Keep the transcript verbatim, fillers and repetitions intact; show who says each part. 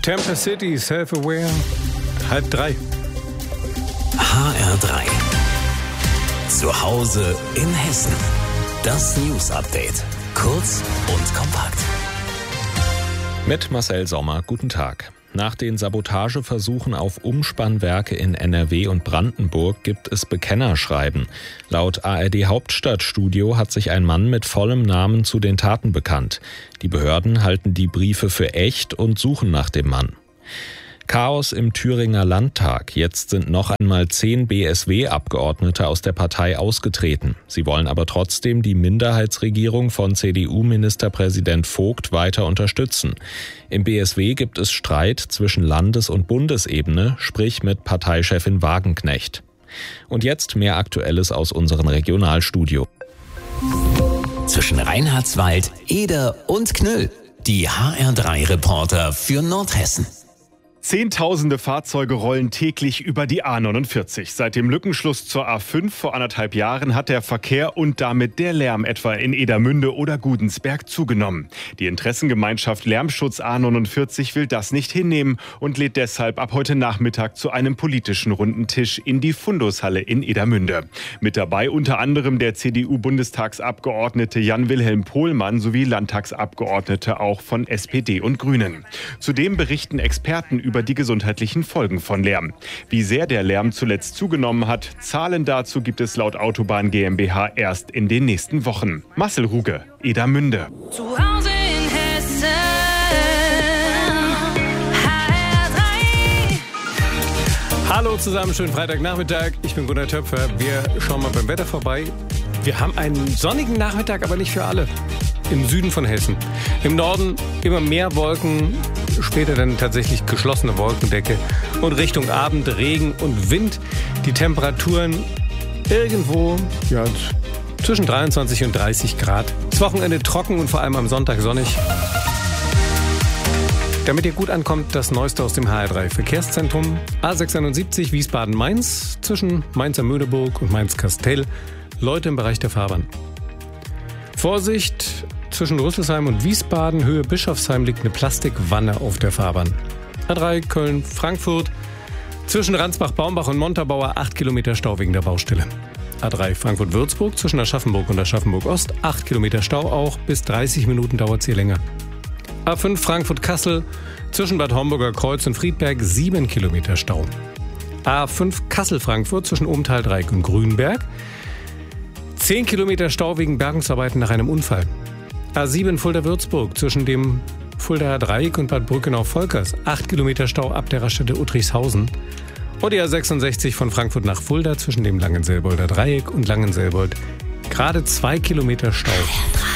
Speaker 1: Tampa City, Self-Aware, halb drei.
Speaker 2: H R drei. Zu Hause in Hessen. Das News-Update. Kurz und kompakt.
Speaker 3: Mit Marcel Sommer, guten Tag. Nach den Sabotageversuchen auf Umspannwerke in N R W und Brandenburg gibt es Bekennerschreiben. Laut A R D Hauptstadtstudio hat sich ein Mann mit vollem Namen zu den Taten bekannt. Die Behörden halten die Briefe für echt und suchen nach dem Mann. Chaos im Thüringer Landtag. Jetzt sind noch einmal zehn B S W-Abgeordnete aus der Partei ausgetreten. Sie wollen aber trotzdem die Minderheitsregierung von C D U-Ministerpräsident Vogt weiter unterstützen. Im B S W gibt es Streit zwischen Landes- und Bundesebene, sprich mit Parteichefin Wagenknecht. Und jetzt mehr Aktuelles aus unserem Regionalstudio.
Speaker 2: Zwischen Reinhardswald, Eder und Knüll. Die H R drei Reporter für Nordhessen.
Speaker 4: Zehntausende Fahrzeuge rollen täglich über die A neunundvierzig. Seit dem Lückenschluss zur A fünf vor anderthalb Jahren hat der Verkehr und damit der Lärm etwa in Edermünde oder Gudensberg zugenommen. Die Interessengemeinschaft Lärmschutz A neunundvierzig will das nicht hinnehmen und lädt deshalb ab heute Nachmittag zu einem politischen runden Tisch in die Fundushalle in Edermünde. Mit dabei unter anderem der C D U-Bundestagsabgeordnete Jan-Wilhelm Pohlmann sowie Landtagsabgeordnete auch von S P D und Grünen. Zudem berichten Experten über über die gesundheitlichen Folgen von Lärm. Wie sehr der Lärm zuletzt zugenommen hat, Zahlen dazu gibt es laut Autobahn GmbH erst in den nächsten Wochen. Marcel Ruge, Edermünde.
Speaker 5: Zu Hause in Hessen. H R drei.
Speaker 1: Hallo zusammen, schönen Freitagnachmittag. Ich bin Gunnar Töpfer. Wir schauen mal beim Wetter vorbei. Wir haben einen sonnigen Nachmittag, aber nicht für alle. Im Süden von Hessen. Im Norden immer mehr Wolken, später dann tatsächlich geschlossene Wolkendecke. Und Richtung Abend Regen und Wind. Die Temperaturen irgendwo ja, zwischen dreiundzwanzig und dreißig Grad. Das Wochenende trocken und vor allem am Sonntag sonnig. Damit ihr gut ankommt, das Neueste aus dem H R drei Verkehrszentrum. A sechsundsiebzig Wiesbaden-Mainz zwischen Mainzer-Möhneburg und Mainz-Kastell. Leute im Bereich der Fahrbahn. Vorsicht, zwischen Rüsselsheim und Wiesbaden, Höhe Bischofsheim, liegt eine Plastikwanne auf der Fahrbahn. A drei Köln-Frankfurt, zwischen Ransbach-Baumbach und Montabaur acht Kilometer Stau wegen der Baustelle. A drei Frankfurt-Würzburg, zwischen Aschaffenburg und Aschaffenburg-Ost, acht Kilometer Stau auch, bis dreißig Minuten dauert es hier länger. A fünf Frankfurt-Kassel, zwischen Bad Homburger Kreuz und Friedberg, sieben Kilometer Stau. A fünf Kassel-Frankfurt, zwischen Obenthal-Dreieck und Grünberg, zehn Kilometer Stau wegen Bergungsarbeiten nach einem Unfall. A sieben Fulda-Würzburg zwischen dem Fuldaer Dreieck und Bad Brückenau-Volkers. acht Kilometer Stau ab der Raststätte Uttrichshausen. Und die A sechsundsechzig von Frankfurt nach Fulda zwischen dem Langenselbolder Dreieck und Langenselbold. Gerade zwei Kilometer Stau.